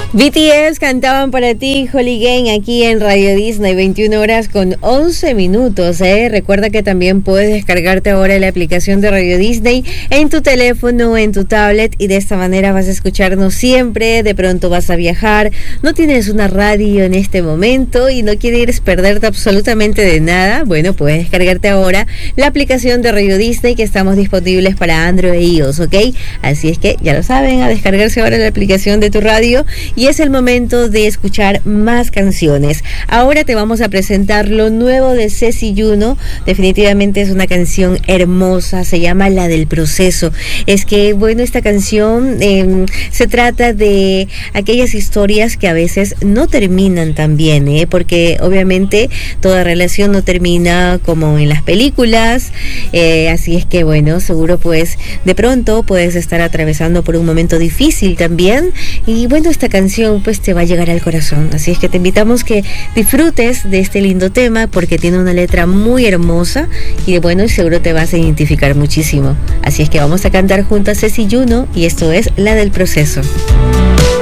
BTS cantaban para ti Holy Gang aquí en Radio Disney, 21 horas con 11 minutos. Recuerda que también puedes descargarte ahora la aplicación de Radio Disney en tu teléfono, en tu tablet, y de esta manera vas a escucharnos siempre. De pronto vas a viajar, no tienes una radio en este momento y no quieres perderte absolutamente de nada. Bueno, puedes descargarte ahora la aplicación de Radio Disney, que estamos disponibles para Android e iOS, ¿ok? Así es que ya lo saben, a descargarse ahora la aplicación de tu radio. Y es el momento de escuchar más canciones. Ahora te vamos a presentar lo nuevo de Ceci Juno. Definitivamente es una canción hermosa, se llama La del Proceso. Es que, bueno, esta canción se trata de aquellas historias que a veces no terminan tan bien, porque obviamente toda relación no termina como en las películas. Así es que, bueno, seguro pues de pronto puedes estar atravesando por un momento difícil también. Y bueno, esta canción pues te va a llegar al corazón, así es que te invitamos que disfrutes de este lindo tema porque tiene una letra muy hermosa y bueno, seguro te vas a identificar muchísimo. Así es que vamos a cantar junto a Ceci Juno y esto es La del Proceso.